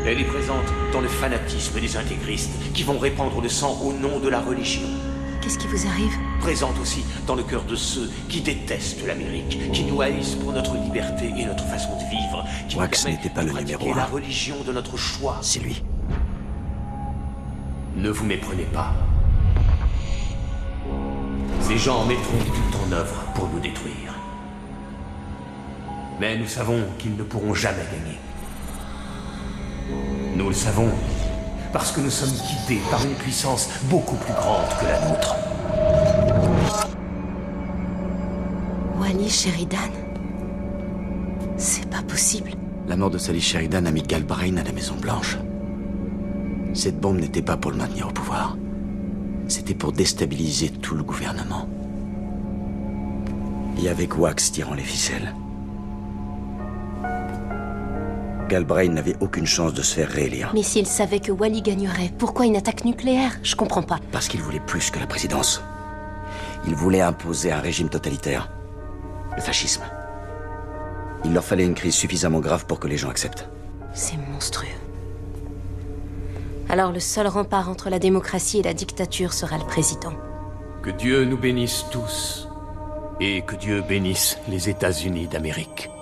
Elle est présente dans le fanatisme des intégristes qui vont répandre le sang au nom de la religion. Qu'est-ce qui vous arrive? Présente aussi dans le cœur de ceux qui détestent l'Amérique, qui nous haïssent pour notre liberté et notre façon de vivre, qui Wax nous n'était pas le permettent de numéro pratiquer un. la religion de notre choix. C'est lui. Ne vous méprenez pas. Ces gens mettront tout en œuvre pour nous détruire. Mais nous savons qu'ils ne pourront jamais gagner. Nous le savons parce que nous sommes guidés par une puissance beaucoup plus grande que la nôtre. Wally Sheridan? C'est pas possible. La mort de Sally Sheridan a mis Galbraith à la Maison Blanche. Cette bombe n'était pas pour le maintenir au pouvoir. C'était pour déstabiliser tout le gouvernement. Et avec Wax tirant les ficelles. Galbraith n'avait aucune chance de se faire réélire. Mais s'il savait que Wally gagnerait, pourquoi une attaque nucléaire? Je comprends pas. Parce qu'il voulait plus que la présidence. Il voulait imposer un régime totalitaire. Le fascisme. Il leur fallait une crise suffisamment grave pour que les gens acceptent. C'est monstrueux. Alors le seul rempart entre la démocratie et la dictature sera le président. Que Dieu nous bénisse tous. Et que Dieu bénisse les États-Unis d'Amérique.